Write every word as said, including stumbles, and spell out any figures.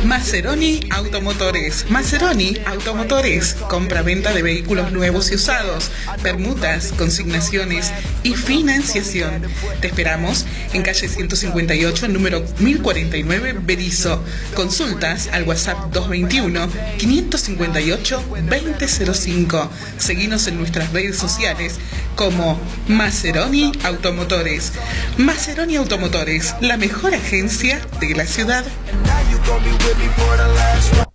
Maseroni Automotores. Maseroni Automotores. Compra-venta de vehículos nuevos y usados, permutas, consignaciones y financiación. Te esperamos en calle ciento cincuenta y ocho, número mil cuarenta y nueve, Berisso. Consultas al WhatsApp dos veintiuno, quinientos cincuenta y ocho, veinte cero cinco. Seguinos en nuestras redes sociales como Maseroni Automotores. Maseroni Automotores, la mejor agencia de la ciudad.